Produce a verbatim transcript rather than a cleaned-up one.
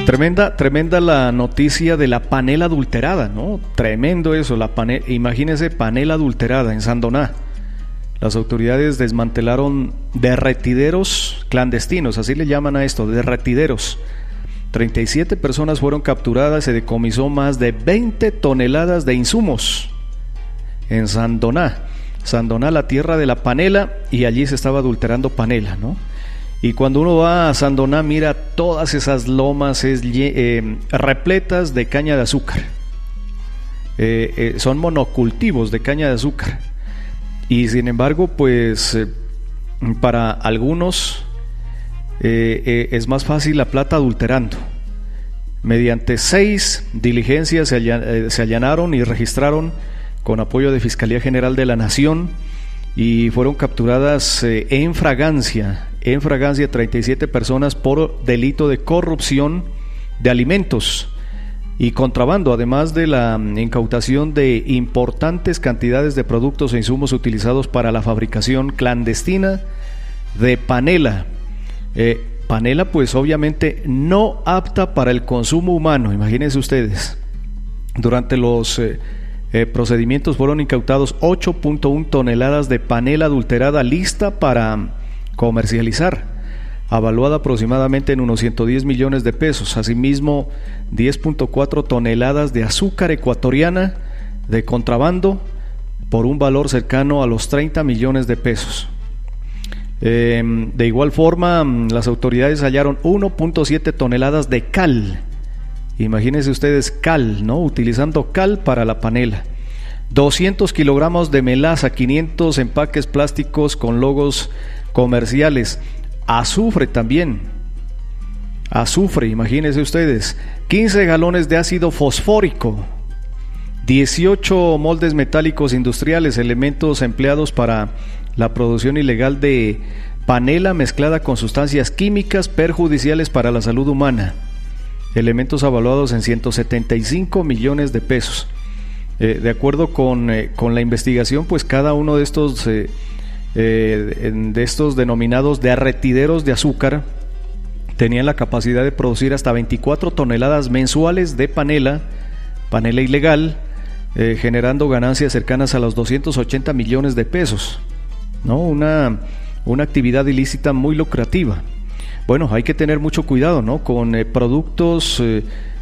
Tremenda, tremenda la noticia de la panela adulterada, ¿no? Tremendo eso, la pane... imagínese panela adulterada en Sandoná. Las autoridades desmantelaron derretideros clandestinos, así le llaman a esto, derretideros. treinta y siete personas fueron capturadas, se decomisó más de veinte toneladas de insumos en Sandoná. Sandoná, la tierra de la panela, y allí se estaba adulterando panela, ¿no? Y cuando uno va a Sandoná, mira todas esas lomas es, eh, repletas de caña de azúcar. Eh, eh, son monocultivos de caña de azúcar. Y sin embargo, pues eh, para algunos eh, eh, es más fácil la plata adulterando. Mediante seis diligencias se, allan, eh, se allanaron y registraron con apoyo de Fiscalía General de la Nación, y fueron capturadas eh, en fragancia, en fragancia treinta y siete personas por delito de corrupción de alimentos y contrabando, además de la incautación de importantes cantidades de productos e insumos utilizados para la fabricación clandestina de panela. Eh, panela pues obviamente no apta para el consumo humano, imagínense ustedes. Durante los eh, eh, procedimientos fueron incautados ocho punto uno toneladas de panela adulterada lista para comercializar, avaluada aproximadamente en unos ciento diez millones de pesos. Asimismo, diez punto cuatro toneladas de azúcar ecuatoriana de contrabando por un valor cercano a los treinta millones de pesos. Eh, de igual forma, las autoridades hallaron uno punto siete toneladas de cal. Imagínense ustedes, cal, ¿no? Utilizando cal para la panela. doscientos kilogramos de melaza, quinientos empaques plásticos con logos comerciales. Azufre también, azufre, imagínense ustedes, quince galones de ácido fosfórico, dieciocho moldes metálicos industriales, elementos empleados para la producción ilegal de panela mezclada con sustancias químicas perjudiciales para la salud humana, elementos avaluados en ciento setenta y cinco millones de pesos. Eh, de acuerdo con, eh, con la investigación, pues cada uno de estos eh, Eh, de estos denominados derretideros de azúcar tenían la capacidad de producir hasta veinticuatro toneladas mensuales de panela, panela ilegal, eh, generando ganancias cercanas a los doscientos ochenta millones de pesos, ¿no? Una, una actividad ilícita muy lucrativa. Bueno, hay que tener mucho cuidado, ¿no? Con eh, productos eh,